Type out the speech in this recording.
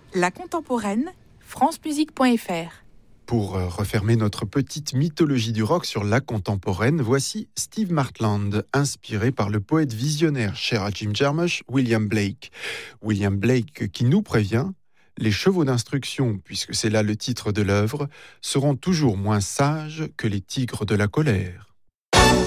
La contemporaine, francemusique.fr. Pour refermer notre petite mythologie du rock sur la contemporaine, voici Steve Martland, inspiré par le poète visionnaire cher à Jim Jarmusch, William Blake. William Blake qui nous prévient, les chevaux d'instruction, puisque c'est là le titre de l'œuvre, seront toujours moins sages que les tigres de la colère.